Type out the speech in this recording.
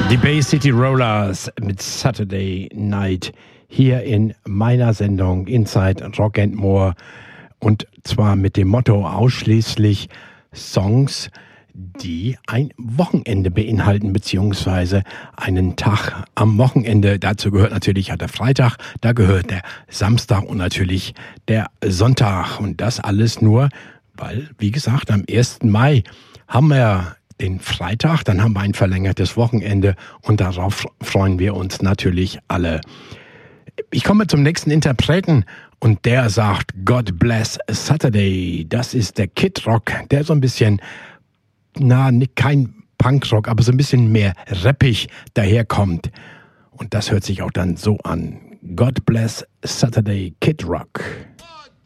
Die Bay City Rollers mit Saturday Night hier in meiner Sendung Inside Rock and More, und zwar mit dem Motto ausschließlich Songs, die ein Wochenende beinhalten, beziehungsweise einen Tag am Wochenende. Dazu gehört natürlich der Freitag, da gehört der Samstag und natürlich der Sonntag. Und das alles nur, weil, wie gesagt, am 1. Mai haben wir den Freitag, dann haben wir ein verlängertes Wochenende und darauf freuen wir uns natürlich alle. Ich komme zum nächsten Interpreten und der sagt God Bless Saturday. Das ist der Kid Rock, der so ein bisschen, kein Punkrock, aber so ein bisschen mehr rappig daherkommt. Und das hört sich auch dann so an. God Bless Saturday, Kid Rock.